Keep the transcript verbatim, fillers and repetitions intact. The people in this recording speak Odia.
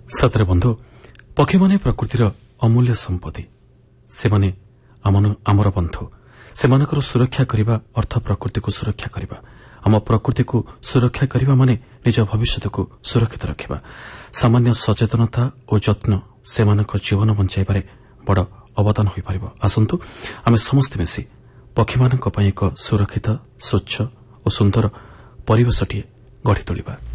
ସତରେ ବନ୍ଧୁ, ପକ୍ଷୀମାନେ ପ୍ରକୃତିର ଅମୂଲ୍ୟ ସମ୍ପତ୍ତି। ସେମାନେ ଆମର ବନ୍ଧୁ। ସେମାନଙ୍କର ସୁରକ୍ଷା କରିବା ଅର୍ଥ ପ୍ରକୃତିକୁ ସୁରକ୍ଷା କରିବା। ଆମ ପ୍ରକୃତିକୁ ସୁରକ୍ଷା କରିବା ମାନେ ନିଜ ଭବିଷ୍ୟତକୁ ସୁରକ୍ଷିତ ରଖିବା। ସାମାନ୍ୟ ସଚେତନତା ଓ ଯତ୍ନ ସେମାନଙ୍କ ଜୀବନ ବଞ୍ଚାଇବାରେ ବଡ଼ ଅବଦାନ ହୋଇପାରିବ। ଆସନ୍ତୁ ଆମେ ସମସ୍ତେ ମିଶି ପକ୍ଷୀମାନଙ୍କ ପାଇଁ ଏକ ସୁରକ୍ଷିତ, ସ୍ୱଚ୍ଛ ଓ ସୁନ୍ଦର ପରିବେଶଟିଏ ଗଢ଼ି ତୋଳିବା।